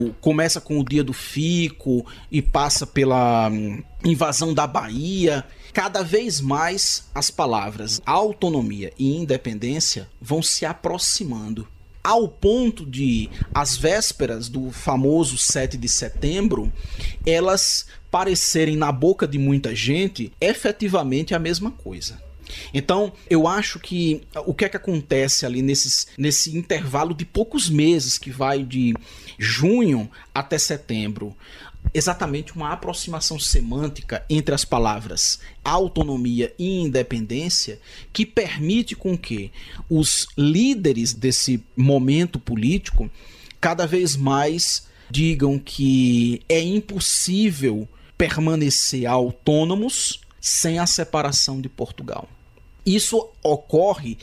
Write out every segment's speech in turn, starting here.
Começa com o Dia do Fico e passa pela invasão da Bahia. Cada vez mais as palavras autonomia e independência vão se aproximando, ao ponto de, às vésperas do famoso 7 de setembro, elas parecerem na boca de muita gente efetivamente a mesma coisa. Então, eu acho que o que é que acontece ali nesse intervalo de poucos meses, que vai de junho até setembro, exatamente uma aproximação semântica entre as palavras autonomia e independência, que permite com que os líderes desse momento político cada vez mais digam que é impossível permanecer autônomos sem a separação de Portugal. Isso ocorre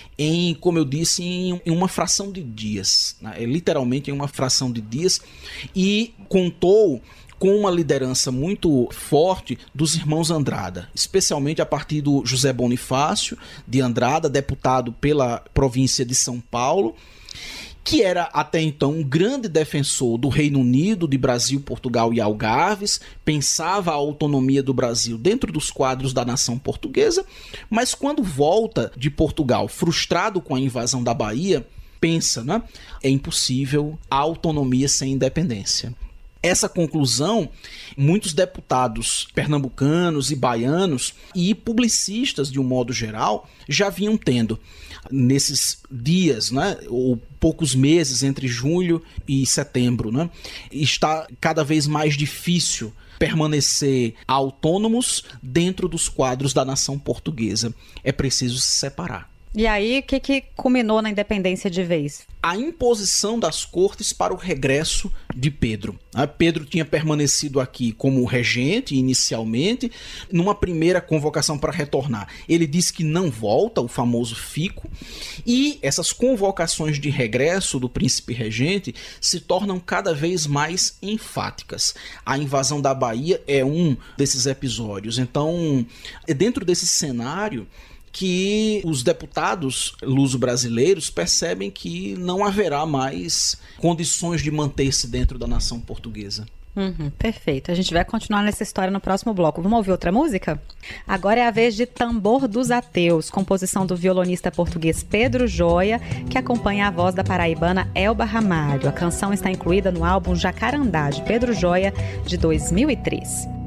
como eu disse, em uma fração de dias, né? Literalmente em uma fração de dias, e contou com uma liderança muito forte dos irmãos Andrada, especialmente a partir do José Bonifácio de Andrada, deputado pela província de São Paulo, que era até então um grande defensor do Reino Unido, de Brasil, Portugal e Algarves, pensava a autonomia do Brasil dentro dos quadros da nação portuguesa, mas quando volta de Portugal, frustrado com a invasão da Bahia, pensa, né? É impossível a autonomia sem independência. Essa conclusão, muitos deputados pernambucanos e baianos e publicistas, de um modo geral, já vinham tendo. Nesses dias, né, ou poucos meses entre julho e setembro, né, está cada vez mais difícil permanecer autônomos dentro dos quadros da nação portuguesa. É preciso se separar. E aí, o que culminou na independência de vez? A imposição das cortes para o regresso de Pedro. Pedro tinha permanecido aqui como regente inicialmente, numa primeira convocação para retornar. Ele disse que não volta, o famoso fico, e essas convocações de regresso do príncipe regente se tornam cada vez mais enfáticas. A invasão da Bahia é um desses episódios. Então, dentro desse cenário, que os deputados luso-brasileiros percebem que não haverá mais condições de manter-se dentro da nação portuguesa. Perfeito. A gente vai continuar nessa história no próximo bloco. Vamos ouvir outra música? Agora é a vez de Tambor dos Ateus, composição do violonista português Pedro Joia, que acompanha a voz da paraibana Elba Ramalho. A canção está incluída no álbum Jacarandá, de Pedro Joia, de 2003.